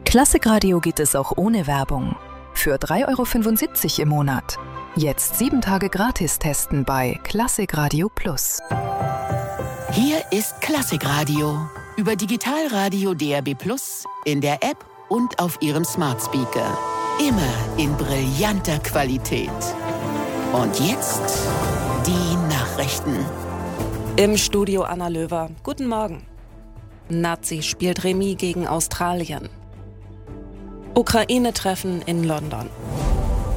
Klassikradio geht es auch ohne Werbung. Für 3,75 € im Monat. Jetzt 7 Tage gratis testen bei Klassikradio Plus. Hier ist Klassikradio. Über Digitalradio DAB+, in der App und auf Ihrem Smart Speaker. Immer in brillanter Qualität. Und jetzt die Nachrichten. Im Studio Anna Löwer. Guten Morgen. Nazi spielt Remis gegen Australien. Ukraine-Treffen in London.